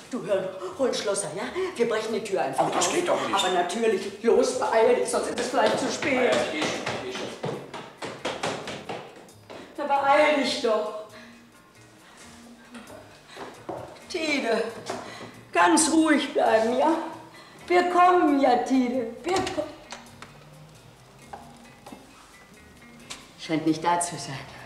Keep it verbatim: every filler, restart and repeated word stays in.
Du hör, hol ein Schlosser, ja? Wir brechen die Tür einfach Oh, das auf. geht doch nicht. Aber natürlich, los, beeil dich, sonst ist es vielleicht zu spät. Ja, ja, ich geh schon, ich geh schon. Na, beeil dich doch. Tide, ganz ruhig bleiben, ja? Wir kommen ja, Tide, wir kommen. Scheint nicht da zu sein.